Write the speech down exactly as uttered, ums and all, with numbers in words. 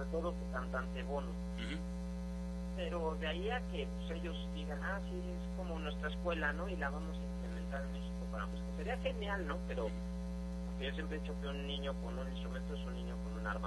todo tu cantante Bono. Uh-huh. Pero de ahí a que pues, ellos digan, ah, sí, es como nuestra escuela, ¿no? Y la vamos a implementar en México para música. Sería genial, ¿no? Pero yo siempre he dicho que un niño con un instrumento es un niño con un arma.